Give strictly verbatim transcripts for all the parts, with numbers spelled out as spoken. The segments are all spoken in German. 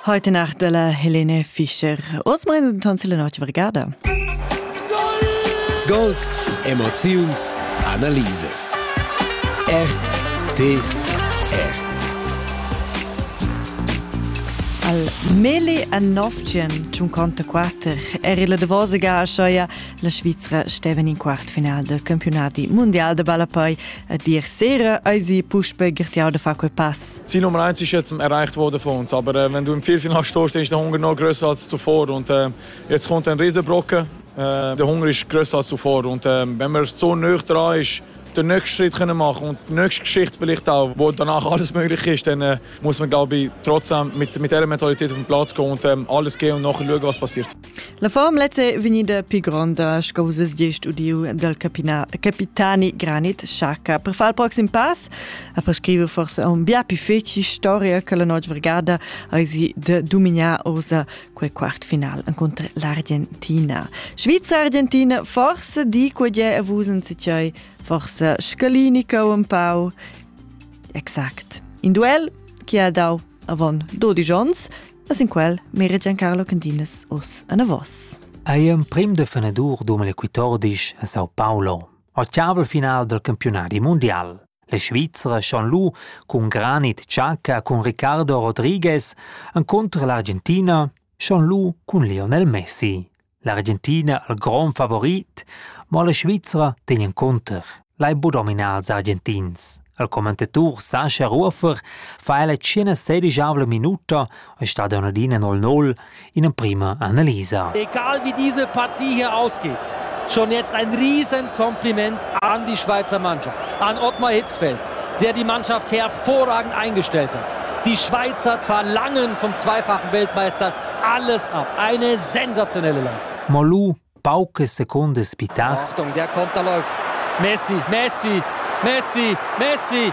Heute Nacht de la Helene Fischer. Osmer in Tanzile Noche Vergada. Goals, Emotions, Analyses. R T R. Al millenovecentocinquantaquattro era la davosa ga a scioia la Svizra steven in quartfinal del campionati mondial de Ballapoi a dir sera eisi Pushpe gertiau de fa quei pass. Ziel Nummer eins ist jetzt erreicht worden von uns, aber äh, wenn du im Viertelfinale stehst, ist der Hunger noch größer als zuvor und äh, jetzt kommt ein Riesenbrocken. Äh, der Hunger ist größer als zuvor und äh, wenn man so nah dran ist, den nächsten Schritt können machen und die nächste Geschichte vielleicht auch, wo danach alles möglich ist, dann äh, muss man, glaube ich, trotzdem mit, mit dieser Mentalität auf den Platz gehen und ähm, alles gehen und nachher schauen, was passiert. La form lezze venida più grande scausas di studio del capina, capitani Granit Xhaka per fare il prossimo pass a per scrivere forse un bia più feci storia che la noche vergada eisi de dominar osa quel quart final contro l'Argentina. Svizra-Argentina forse di quelle avusen si c'è forse scalini co un pau. Exact. In duel che ha dau avon dodici ons, as in quel mera Giancarlo Candinas os ana vos. Ai un prim de fenadur duemilaquattordici a Sao Paulo, ottavo final del campionati mondial. Le Svizzera Jean-Loup con Granit Xhaka con Ricardo Rodriguez incontra l'Argentina Jean-Loup con Lionel Messi. L'Argentina il gran favorit, ma la Svizzera tenen conter. Lai bu dominals argentins. Il commentator Sascha Rufer fa la sedici minuta e sta da una dina null null in una prima Analyse. Egal wie diese Partie hier ausgeht, schon jetzt ein Riesenkompliment an die Schweizer Mannschaft, an Ottmar Hitzfeld, der die Mannschaft hervorragend eingestellt hat. Die Schweizer verlangen vom zweifachen Weltmeister alles ab. Eine sensationelle Leistung. Molu, pauke Sekunde spitacht. Achtung, der kommt, da läuft. Messi, Messi, Messi, Messi.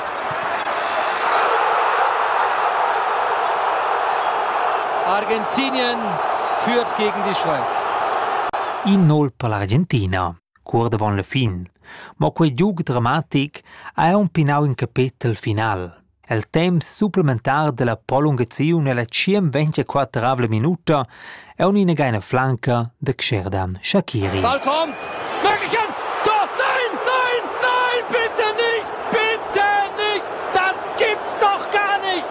Argentinien führt gegen die Schweiz. In null per l'Argentina, cur davon la fin. Ma quei giug dramatic ha un pinau in capitel final. Il temps supplementar della prolungazione alla centoventiquattro minuta è un'inagaina flanca de Xherdan Shaqiri. Ball kommt! Möglichkeit! Tor! Nein! Nein! Nein! Bitte nicht! Bitte nicht! Das gibt's doch gar nicht!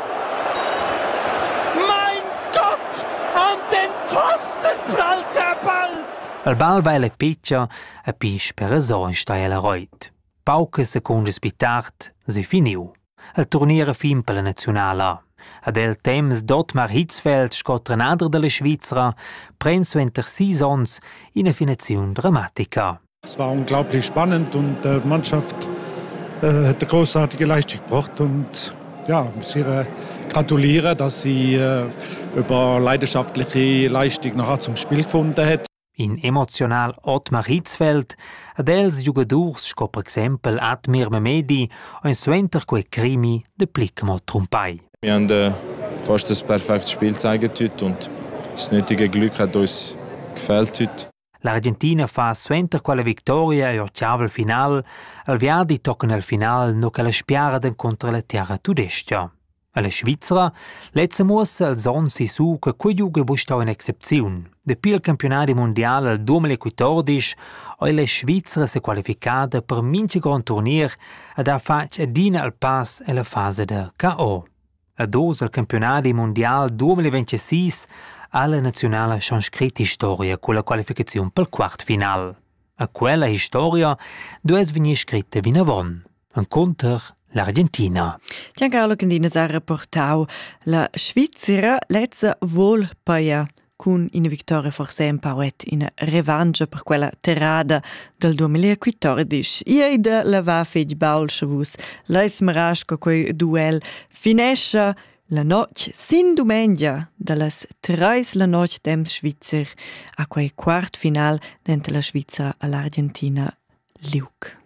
Mein Gott! An den Pfosten prallt der Ball! Il ball va alla piccia e pis per eso in stai alla roit. Pauche seconde spitart, se finiu. Il turniere fin per la nazionale. Ad el temps d'Ottmar Hitzfeld, scotrenader della Svizzera, prenso inter Seasons in eine Fination dramatica. Es war unglaublich spannend und die Mannschaft äh, hat eine großartige Leistung gebracht und ja, ich muss ihr gratulieren, dass sie äh, über leidenschaftliche Leistung nachher zum Spiel gefunden hat. In emotional Ottmar Hitzfeld, ad els jugadors sco per exempel Admir Mehmedi ein suenter quei crimi de plicamo trumpai. Wir haben äh, fast ein perfektes Spiel gezeigt heute und das nötige Glück hat uns gefehlt heute. L'Argentina fa suenter quella victoria e ottavo final, al viadi toccano al final no che la spiaraden contra la terra tudestia. Alla Svizzera, letzte mussa al son si su che quei giuge bustau in excepziun. Depi il campionati mondiale al duemilaquattordici, oi la Svizzera si qualificata per minci gran turnier ed ha fatto adina al pass e la fase de K O. A dos al campionati mondiale duemilaventisei alla nazionale schon scritta storia con la qualificazione per il quart final. A quella storia deve venire scritta vinavon, un conter l'Argentina. Giancarlo Candinas ha rapportau la Svizzera lezza vol paia con una vittoria forse un pauet in revanche per quella terrada del duemilaquattordici. Ieri de la va fej baul chavus leis marasco quei duel finesce la noche sin domenica dallas treis la noche dem Svizzer a quei quart final dentro la Svizzera all'Argentina Liuk.